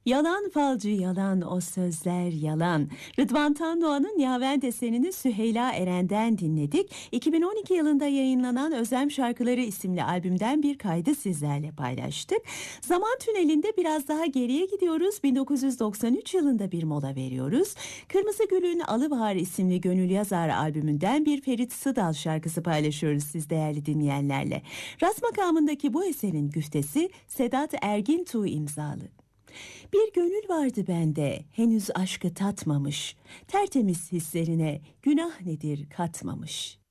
Yalan falcı yalan, o sözler yalan. Rıdvan Tandoğan'ın Yaven Deseni'ni Süheyla Eren'den dinledik. 2012 yılında yayınlanan Özlem Şarkıları isimli albümden bir kaydı sizlerle paylaştık. Zaman tünelinde biraz daha geriye gidiyoruz. 1993 yılında bir mola veriyoruz. Kırmızı Gül'ün Alıbahar isimli Gönül Yazar albümünden bir Ferit Sıdal şarkısı paylaşıyoruz siz değerli dinleyenlerle. Ras makamındaki bu eserin güftesi Sedat Ergintuğ imzalı. Bir gönül vardı bende, henüz aşkı tatmamış, tertemiz hislerine günah nedir katmamış.